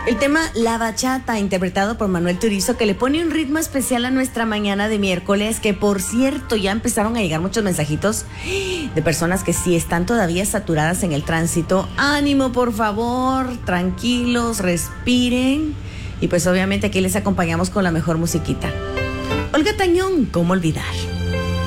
El tema La Bachata, interpretado por Manuel Turizo, que le pone un ritmo especial a nuestra mañana de miércoles, que por cierto ya empezaron a llegar muchos mensajitos de personas que sí están todavía saturadas en el tránsito. Ánimo, por favor, tranquilos, respiren. Y pues obviamente aquí les acompañamos con la mejor musiquita. Olga Tañón, ¿cómo olvidar?